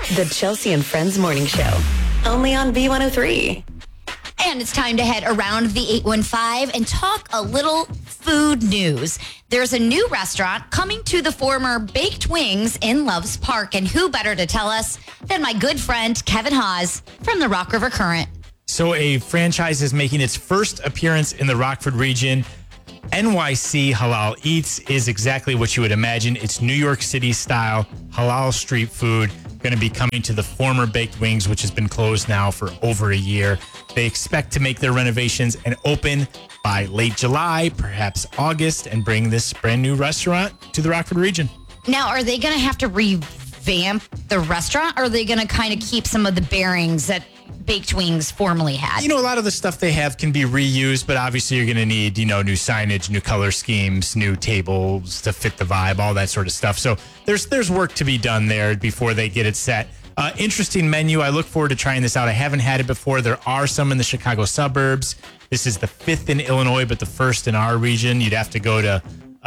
The Chelsea and Friends Morning Show. Only on B103. And it's time to head around the 815 and talk a little food news. There's a new restaurant coming to the former Baked Wings in Loves Park. And who better to tell us than my good friend, Kevin Haas from the Rock River Current. So a franchise is making its first appearance in the Rockford region. NYC Halal Eats is exactly what you would imagine. It's New York City style halal street food, going to be coming to the former Baked Wings, which has been closed now for over a year. They expect to make their renovations and open by late July, perhaps August, and bring this brand new restaurant to the Rockford region. Now, are they going to have to revamp the restaurant, or are they going to kind of keep some of the bearings that Baked Wings formerly had? You know, a lot of the stuff they have can be reused, but obviously you're going to need, new signage, new color schemes, new tables to fit the vibe, all that sort of stuff. So there's work to be done there before they get it set. Interesting menu. I look forward to trying this out. I haven't had it before. There are some in the Chicago suburbs. This is the 5th in Illinois, but the first in our region. You'd have to go to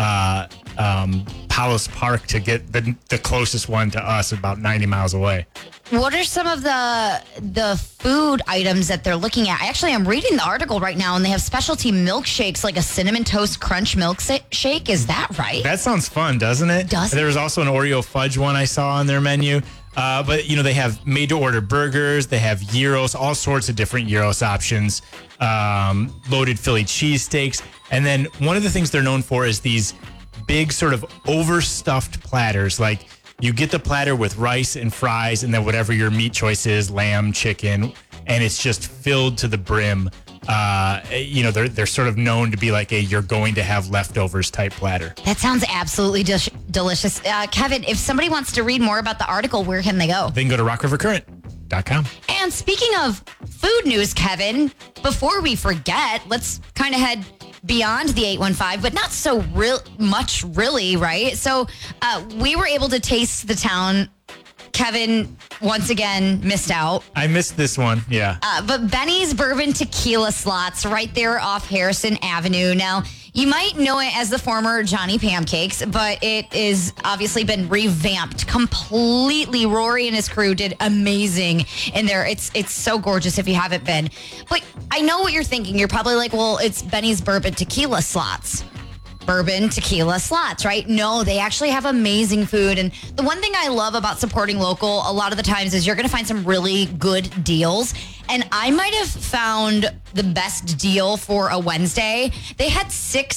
Palos Park to get the closest one to us, about 90 miles away. What are some of the food items that they're looking at? Actually, I'm reading the article right now, and they have specialty milkshakes like a Cinnamon Toast Crunch milkshake. Is that right? That sounds fun, doesn't it? Doesn't it? There was also an Oreo fudge one I saw on their menu. But, they have made-to-order burgers. They have gyros, all sorts of different gyros options, loaded Philly cheesesteaks. And then one of the things they're known for is these big sort of overstuffed platters. Like, you get the platter with rice and fries and then whatever your meat choice is, lamb, chicken, and it's just filled to the brim. They're sort of known to be like you're going to have leftovers type platter. That sounds absolutely delicious. Kevin, if somebody wants to read more about the article, where can they go? They can go to rockrivercurrent.com. And speaking of food news, Kevin, before we forget, let's kind of head beyond the 815, but not so much really, right? So we were able to taste the town. Kevin, once again, missed out. I missed this one, yeah. But Benny's Bourbon Tequila Slots right there off Harrison Avenue. Now, you might know it as the former Johnny Pancakes, but it is obviously been revamped completely. Rory and his crew did amazing in there. It's so gorgeous if you haven't been. But I know what you're thinking. You're probably like, well, it's Benny's Bourbon Tequila Slots. Bourbon Tequila Slots, right? No, they actually have amazing food. And the one thing I love about supporting local a lot of the times is you're going to find some really good deals. And I might have found the best deal for a Wednesday. They had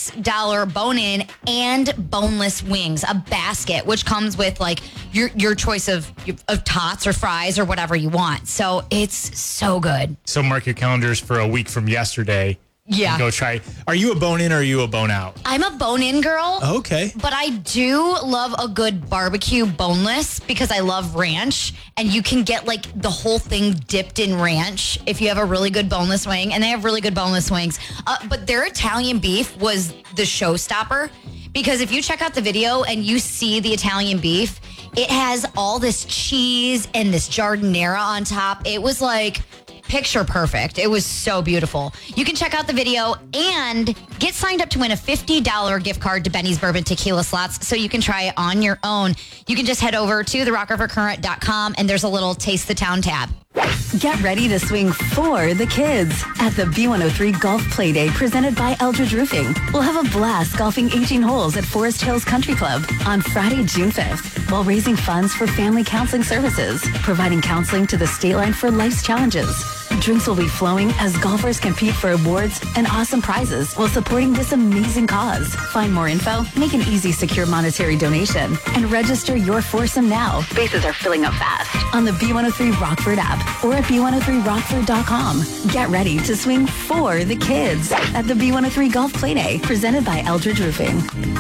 $6 bone-in and boneless wings, a basket, which comes with like your choice of tots or fries or whatever you want. So it's so good. So mark your calendars for a week from yesterday. Yeah. Go try. Are you a bone-in or are you a bone-out? I'm a bone-in girl. Okay. But I do love a good barbecue boneless because I love ranch. And you can get like the whole thing dipped in ranch if you have a really good boneless wing. And they have really good boneless wings. But their Italian beef was the showstopper. Because if you check out the video and you see the Italian beef, it has all this cheese and this giardiniera on top. It was like picture perfect. It was so beautiful. You can check out the video and get signed up to win a $50 gift card to Benny's Bourbon Tequila Slots so you can try it on your own. You can just head over to therockrivercurrent.com and there's a little Taste the Town tab. Get ready to swing for the kids at the B103 Golf Playday presented by Eldridge Roofing. We'll have a blast golfing 18 holes at Forest Hills Country Club on Friday, June 5th, while raising funds for family counseling services, providing counseling to the state line for life's challenges. Drinks will be flowing as golfers compete for awards and awesome prizes while supporting this amazing cause. Find more info, make an easy, secure monetary donation, and register your foursome now. Spaces are filling up fast on the B103 Rockford app or at B103Rockford.com. Get ready to swing for the kids at the B103 Golf Playday presented by Eldridge Roofing.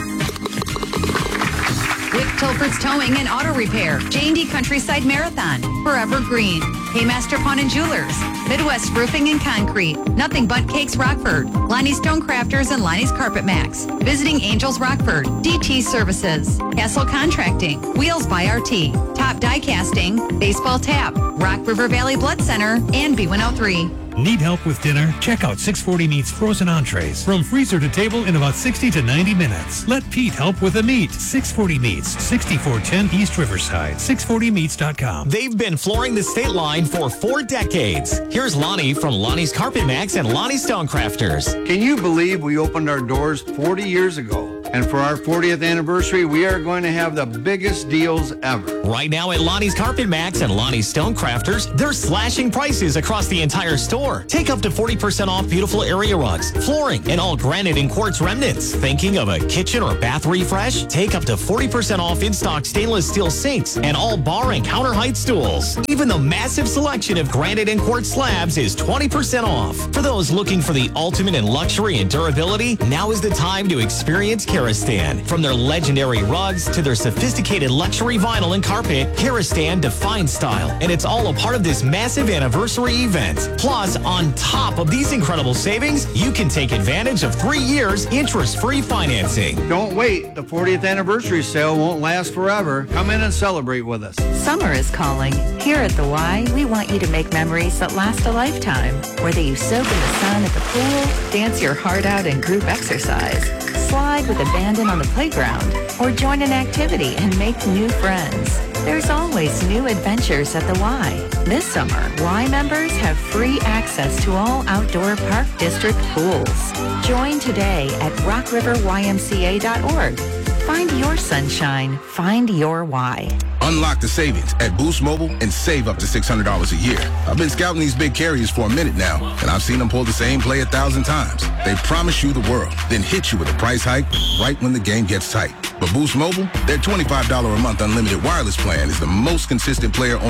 With Tilford's Towing and Auto Repair, J&D Countryside Marathon, Forever Green, Paymaster Pawn and Jewelers, Midwest Roofing and Concrete, Nothing But Cakes Rockford, Lonnie Stone Crafters and Lonnie's Carpet Max, Visiting Angels Rockford, DT Services, Castle Contracting, Wheels by RT, Top Pop Die Casting, Baseball Tap, Rock River Valley Blood Center, and B103. Need help with dinner? Check out 640 Meats frozen entrees. From freezer to table in about 60 to 90 minutes. Let Pete help with the meat. 640 Meats, 6410 East Riverside, 640meats.com. They've been flooring the state line for 4 decades. Here's Lonnie from Lonnie's Carpet Max and Lonnie Stonecrafters. Can you believe we opened our doors 40 years ago? And for our 40th anniversary, we are going to have the biggest deals ever. Right now at Lonnie's Carpet Max and Lonnie's Stonecrafters, they're slashing prices across the entire store. Take up to 40% off beautiful area rugs, flooring, and all granite and quartz remnants. Thinking of a kitchen or bath refresh? Take up to 40% off in-stock stainless steel sinks and all bar and counter height stools. Even the massive selection of granite and quartz slabs is 20% off. For those looking for the ultimate in luxury and durability, now is the time to experience Karastan. From their legendary rugs to their sophisticated luxury vinyl and carpet, Karastan defines style, and it's all a part of this massive anniversary event. Plus, on top of these incredible savings, you can take advantage of 3 years interest-free financing. Don't wait. The 40th anniversary sale won't last forever. Come in and celebrate with us. Summer is calling. Here at the Y, we want you to make memories that last a lifetime. Whether you soak in the sun at the pool, dance your heart out in group exercise, slide with abandon on the playground, or join an activity and make new friends. There's always new adventures at the Y. This summer, Y members have free access to all outdoor Park District pools. Join today at rockriverymca.org. Find your sunshine. Find your Y. Unlock the savings at Boost Mobile and save up to $600 a year. I've been scouting these big carriers for a minute now, and I've seen them pull the same play 1,000 times. They promise you the world, then hit you with a price hike right when the game gets tight. But Boost Mobile, their $25 a month unlimited wireless plan is the most consistent player on